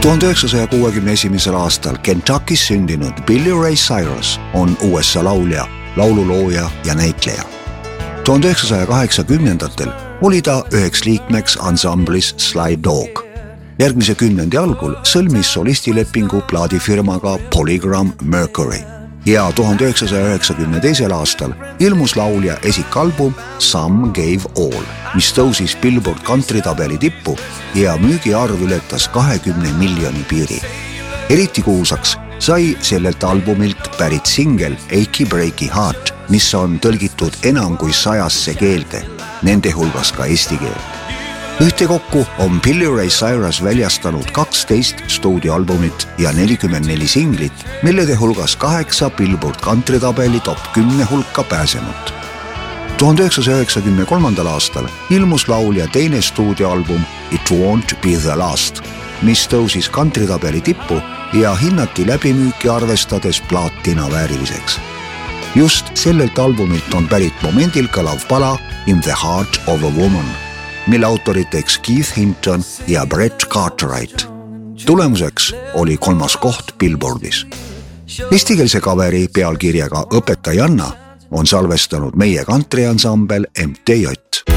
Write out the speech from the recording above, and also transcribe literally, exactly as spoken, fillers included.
tuhande üheksasaja kuuekümne esimesel aastal Kentuckis sündinud Billy Ray Cyrus on U S A laulja, laululooja ja näitleja. tuhande üheksasaja kaheksakümnendatel oli ta üheks liikmeks ansamblis Sly Dog. Järgmise kümnendi algul sõlmis solistilepingu plaadifirmaga Polygram Mercury ja tuhande üheksasaja üheksakümne teisel aastal ilmus laulja esikalbum Some Gave All, mis tõusis Billboard kantritabeli tippu ja müügiarv ületas kahekümne miljoni piiri. Eriti kuulsaks sai sellelt albumilt pärit singel Achy Breaky Heart, mis on tõlgitud enam kui sajasse keelde, nende hulgas ka eesti keel. Ühtekokku on Billy Ray Cyrus väljastanud kaksteist stuudioalbumit ja nelikümmend neli singlit, millede hulgas kaheksa Billboard kantritabeli top kümne hulka pääsenut. tuhande üheksasaja üheksakümne kolmandal aastal ilmus laulja teine stuudioalbum It Won't Be The Last, mis tõusis kantritabeli tippu ja hinnati läbimüüki arvestades plaatina vääriliseks. Just sellelt albumilt on pärit momendil kõlav pala In the Heart of a Woman, mille autoriteks Keith Hinton ja Brett Cartwright. Tulemuseks oli kolmas koht Billboardis. Eestikeelse kaveri pealkirjaga Õpetajanna on salvestanud meie kantriansambel M T J.